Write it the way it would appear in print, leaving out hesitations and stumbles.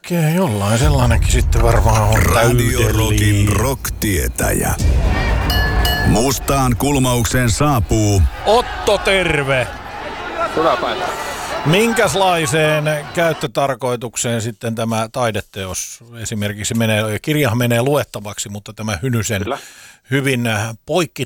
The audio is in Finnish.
Okei, jollain sellainenkin sitten varmaan on Radio Rockin rock-tietäjä. Mustaan kulmaukseen saapuu Otto, terve! Hyvää päivää. Minkälaiseen käyttötarkoitukseen sitten tämä taideteos esimerkiksi menee, kirjahan menee luettavaksi, mutta tämä Hynysen Kyllä. hyvin poikki